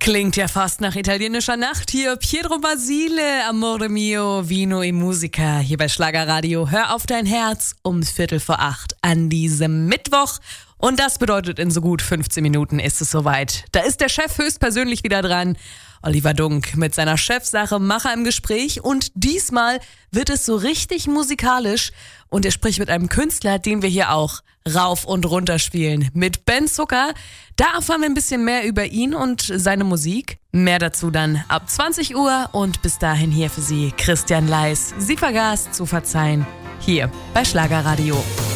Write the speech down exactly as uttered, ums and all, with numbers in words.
Klingt ja fast nach italienischer Nacht hier. Pietro Basile, Amore mio, Vino e Musica, hier bei Schlagerradio. Hör auf dein Herz um Viertel vor acht an diesem Mittwoch. Und das bedeutet, in so gut fünfzehn Minuten ist es soweit. Da ist der Chef höchstpersönlich wieder dran. Oliver Dunk mit seiner Chefsache Macher im Gespräch. Und diesmal wird es so richtig musikalisch. Und er spricht mit einem Künstler, den wir hier auch rauf und runter spielen. Mit Ben Zucker. Da erfahren wir ein bisschen mehr über ihn und seine Musik. Mehr dazu dann ab zwanzig Uhr. Und bis dahin hier für Sie Christian Leis. Sie vergaß zu verzeihen. Hier bei Schlagerradio.